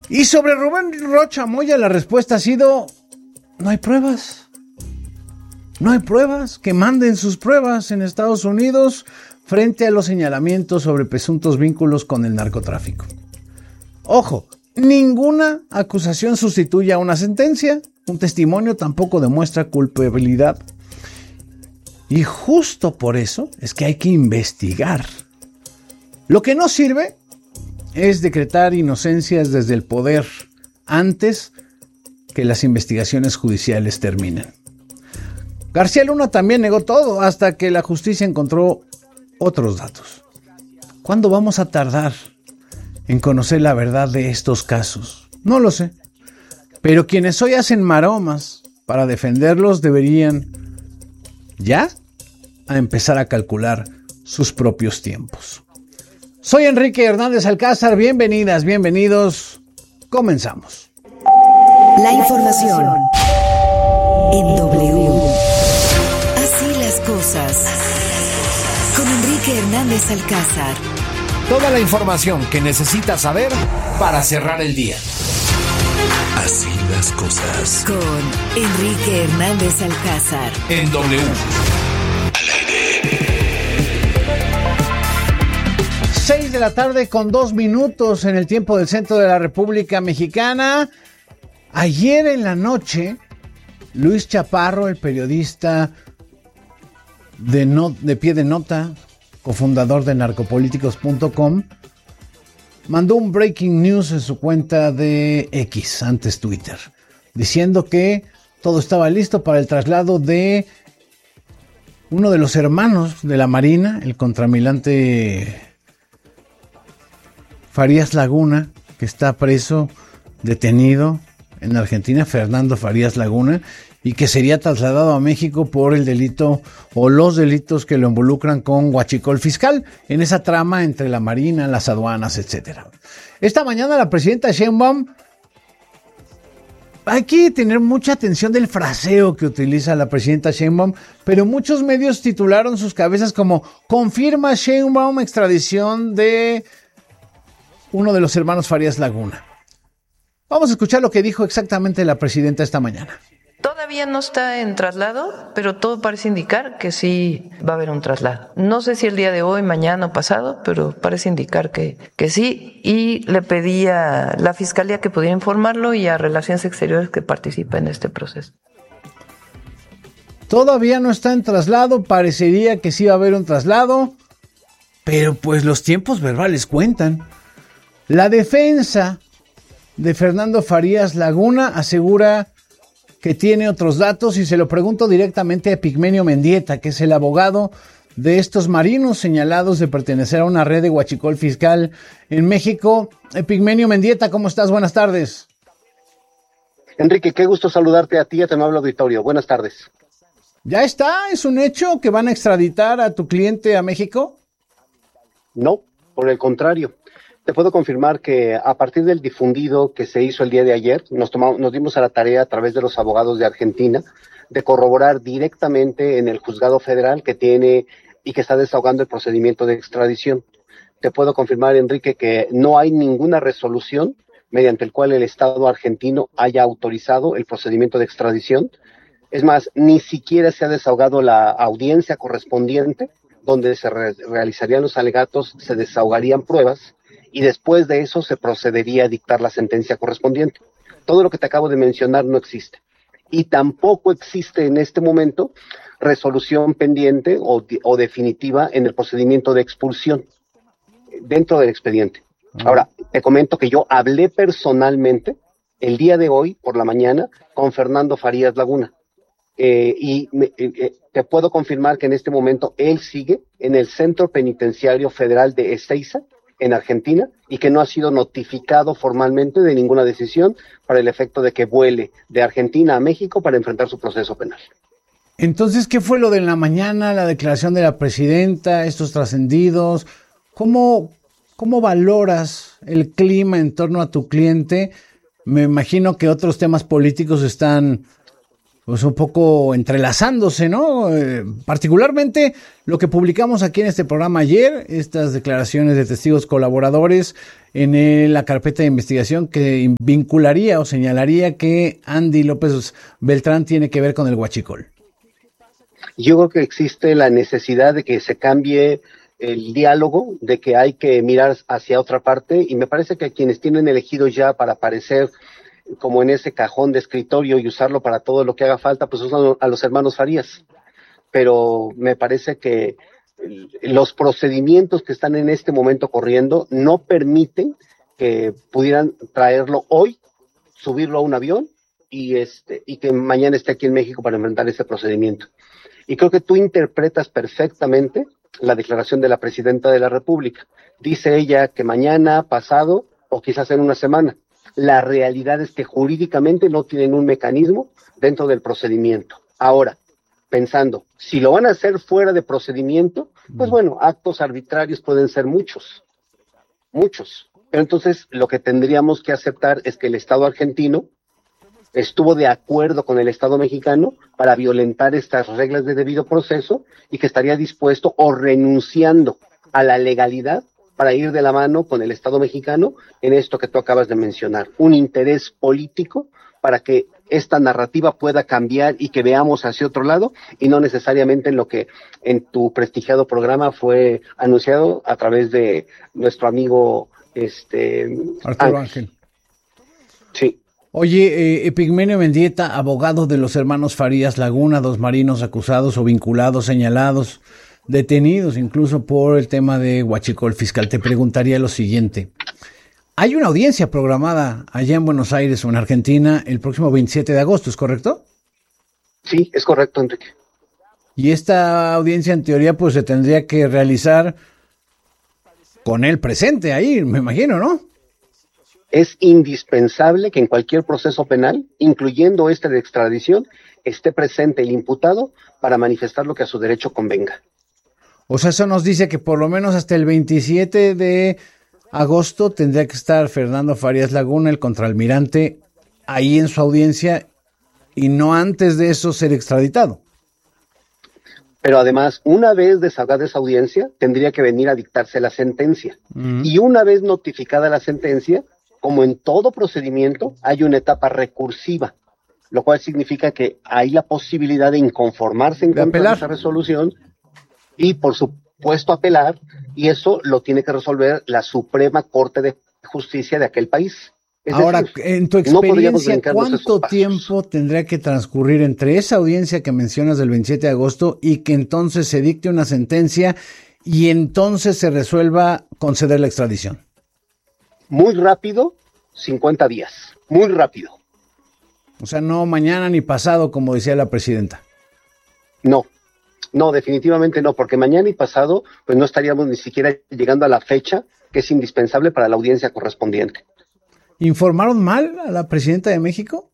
Y sobre Rubén Rocha Moya la respuesta ha sido: no hay pruebas. No hay pruebas. Que manden sus pruebas en Estados Unidos frente a los señalamientos sobre presuntos vínculos con el narcotráfico. Ojo, ninguna acusación sustituye a una sentencia. Un testimonio tampoco demuestra culpabilidad. Y justo por eso es que hay que investigar. Lo que no sirve es decretar inocencias desde el poder antes que las investigaciones judiciales terminen. García Luna también negó todo hasta que la justicia encontró otros datos. ¿Cuándo vamos a tardar en conocer la verdad de estos casos? No lo sé. Pero quienes hoy hacen maromas para defenderlos deberían ya a empezar a calcular sus propios tiempos. Soy Enrique Hernández Alcázar, bienvenidas, bienvenidos, comenzamos. La información en W. Así las cosas. Con Enrique Hernández Alcázar. Toda la información que necesitas saber para cerrar el día. Así las cosas. Con Enrique Hernández Alcázar. En W. 6 de la tarde con 2 minutos en el tiempo del centro de la República Mexicana. Ayer en la noche, Luis Chaparro, el periodista de Pie de Nota, cofundador de narcopolíticos.com, mandó un breaking news en su cuenta de X, antes Twitter, diciendo que todo estaba listo para el traslado de uno de los hermanos de la Marina, el contraalmirante Farías Laguna, que está preso, detenido en Argentina, Fernando Farías Laguna, y que sería trasladado a México por el delito o los delitos que lo involucran con huachicol fiscal en esa trama entre la Marina, las aduanas, etc. Esta mañana la presidenta Sheinbaum, hay que tener mucha atención del fraseo que utiliza la presidenta Sheinbaum, pero muchos medios titularon sus cabezas como: confirma Sheinbaum extradición de uno de los hermanos Farías Laguna. Vamos a escuchar lo que dijo exactamente la presidenta esta mañana. Todavía no está en traslado, pero todo parece indicar que sí va a haber un traslado. No sé si el día de hoy, mañana o pasado, pero parece indicar que sí. Y le pedí a la Fiscalía que pudiera informarlo y a Relaciones Exteriores que participe en este proceso. Todavía no está en traslado, parecería que sí va a haber un traslado, pero pues los tiempos verbales cuentan. La defensa de Fernando Farías Laguna asegura que tiene otros datos y se lo pregunto directamente a Epigmenio Mendieta, que es el abogado de estos marinos señalados de pertenecer a una red de huachicol fiscal en México. Epigmenio Mendieta, ¿cómo estás? Buenas tardes. Enrique, qué gusto saludarte a ti y a tu amable auditorio. Buenas tardes. ¿Ya está? ¿Es un hecho que van a extraditar a tu cliente a México? No, por el contrario. Te puedo confirmar que a partir del difundido que se hizo el día de ayer, nos dimos a la tarea a través de los abogados de Argentina de corroborar directamente en el juzgado federal que tiene y que está desahogando el procedimiento de extradición. Te puedo confirmar, Enrique, que no hay ninguna resolución mediante el cual el Estado argentino haya autorizado el procedimiento de extradición. Es más, ni siquiera se ha desahogado la audiencia correspondiente donde se realizarían los alegatos, se desahogarían pruebas y después de eso se procedería a dictar la sentencia correspondiente. Todo lo que te acabo de mencionar no existe. Y tampoco existe en este momento resolución pendiente o definitiva en el procedimiento de expulsión dentro del expediente. Ahora, te comento que yo hablé personalmente el día de hoy por la mañana con Fernando Farías Laguna. Te puedo confirmar que en este momento él sigue en el Centro Penitenciario Federal de Ezeiza, en Argentina, y que no ha sido notificado formalmente de ninguna decisión para el efecto de que vuele de Argentina a México para enfrentar su proceso penal. Entonces, ¿qué fue lo de la mañana, la declaración de la presidenta, estos trascendidos? ¿Cómo valoras el clima en torno a tu cliente? Me imagino que otros temas políticos están pues un poco entrelazándose, ¿no? Particularmente lo que publicamos aquí en este programa ayer, estas declaraciones de testigos colaboradores la carpeta de investigación que vincularía o señalaría que Andy López Beltrán tiene que ver con el huachicol? Yo creo que existe la necesidad de que se cambie el diálogo, de que hay que mirar hacia otra parte, y me parece que quienes tienen elegido ya para aparecer como en ese cajón de escritorio y usarlo para todo lo que haga falta, pues usan a los hermanos Farías. Pero me parece que los procedimientos que están en este momento corriendo no permiten que pudieran traerlo hoy, subirlo a un avión y que mañana esté aquí en México para enfrentar ese procedimiento. Y creo que tú interpretas perfectamente la declaración de la Presidenta de la República. Dice ella que mañana, pasado o quizás en una semana. La realidad es que jurídicamente no tienen un mecanismo dentro del procedimiento. Ahora, pensando, si lo van a hacer fuera de procedimiento, pues bueno, actos arbitrarios pueden ser muchos. Pero entonces lo que tendríamos que aceptar es que el Estado argentino estuvo de acuerdo con el Estado mexicano para violentar estas reglas de debido proceso y que estaría dispuesto o renunciando a la legalidad para ir de la mano con el Estado mexicano en esto que tú acabas de mencionar, un interés político para que esta narrativa pueda cambiar y que veamos hacia otro lado y no necesariamente en lo que en tu prestigiado programa fue anunciado a través de nuestro amigo Arturo Ángel. Sí. Oye, Epigmenio Mendieta, abogado de los hermanos Farías Laguna, 2 marinos acusados o vinculados, señalados, detenidos incluso por el tema de huachicol fiscal. Te preguntaría lo siguiente. Hay una audiencia programada allá en Buenos Aires o en Argentina el próximo 27 de agosto, ¿es correcto? Sí, es correcto, Enrique. Y esta audiencia en teoría pues se tendría que realizar con él presente ahí, me imagino, ¿no? Es indispensable que en cualquier proceso penal, incluyendo este de extradición, esté presente el imputado para manifestar lo que a su derecho convenga. O sea, eso nos dice que por lo menos hasta el 27 de agosto tendría que estar Fernando Farías Laguna, el contraalmirante, ahí en su audiencia y no antes de eso ser extraditado. Pero además, una vez desahogada esa audiencia, tendría que venir a dictarse la sentencia. Y una vez notificada la sentencia, como en todo procedimiento, hay una etapa recursiva, lo cual significa que hay la posibilidad de inconformarse en contra de esa resolución y, por supuesto, apelar, y eso lo tiene que resolver la Suprema Corte de Justicia de aquel país. Ahora, en tu experiencia, ¿cuánto tiempo tendría que transcurrir entre esa audiencia que mencionas del 27 de agosto y que entonces se dicte una sentencia y entonces se resuelva conceder la extradición? Muy rápido, 50 días. Muy rápido. O sea, no mañana ni pasado, como decía la presidenta. No, definitivamente no, porque mañana y pasado pues no estaríamos ni siquiera llegando a la fecha que es indispensable para la audiencia correspondiente. ¿Informaron mal a la presidenta de México?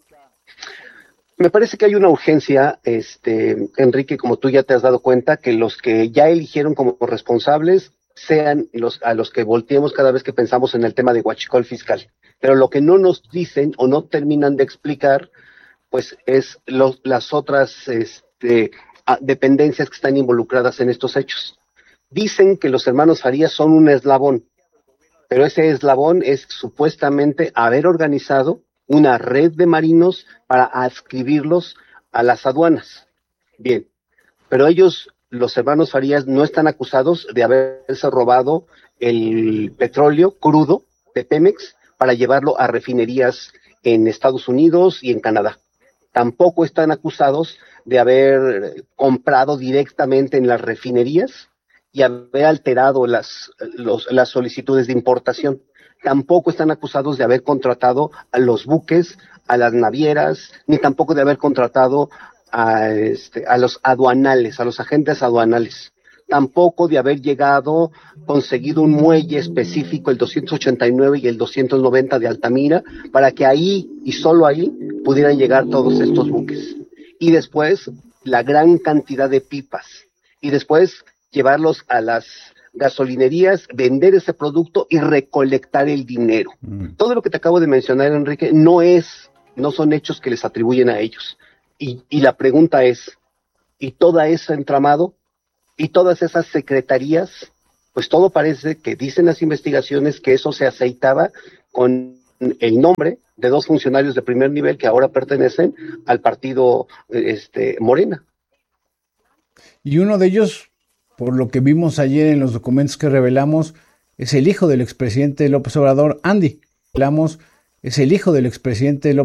Me parece que hay una urgencia, Enrique, como tú ya te has dado cuenta, que los que ya eligieron como responsables sean a los que volteemos cada vez que pensamos en el tema de huachicol fiscal. Pero lo que no nos dicen o no terminan de explicar, pues es las otras dependencias que están involucradas en estos hechos. Dicen que los hermanos Farías son un eslabón, pero ese eslabón es supuestamente haber organizado una red de marinos para adscribirlos a las aduanas. Bien, pero ellos, los hermanos Farías, no están acusados de haberse robado el petróleo crudo de Pemex para llevarlo a refinerías en Estados Unidos y en Canadá. Tampoco están acusados de haber comprado directamente en las refinerías y haber alterado las solicitudes de importación. Tampoco están acusados de haber contratado a los buques, a las navieras, ni tampoco de haber contratado a los aduanales, a los agentes aduanales. Tampoco de haber conseguido un muelle específico, el 289 y el 290 de Altamira, para que ahí y solo ahí pudieran llegar todos estos buques. Y después la gran cantidad de pipas. Y después llevarlos a las gasolinerías, vender ese producto y recolectar el dinero. Todo lo que te acabo de mencionar, Enrique, no son hechos que les atribuyen a ellos. Y la pregunta es, ¿y todo ese entramado? ¿Y todas esas secretarías pues todo parece que dicen las investigaciones que eso se aceitaba con el nombre de 2 funcionarios de primer nivel que ahora pertenecen al partido Morena. Y uno de ellos, por lo que vimos ayer en los documentos que revelamos, es el hijo del expresidente López Obrador, Andy. Es el hijo del expresidente López